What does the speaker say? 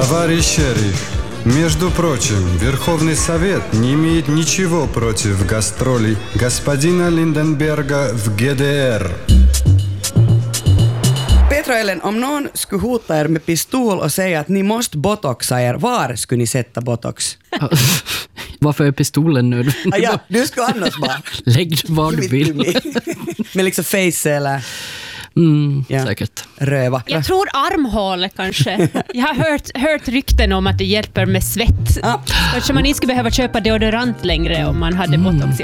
Товарищ шериф, между прочим, Верховный Совет не имеет ничего против гастролей господина Lindenberga в ГДР. Petra Ellen, om någon skulle hota er med pistol och säga att ni måste botoxa er, var skulle ni sätta botox? Varför är pistolen nu? Ja, du skulle annars bara... Lägg vad du vill. Med liksom face eller... Säkert. Röva. Jag tror armhål kanske. Jag har hört rykten om att det hjälper med svett. Kanske man inte skulle behöva köpa deodorant längre om man hade botox i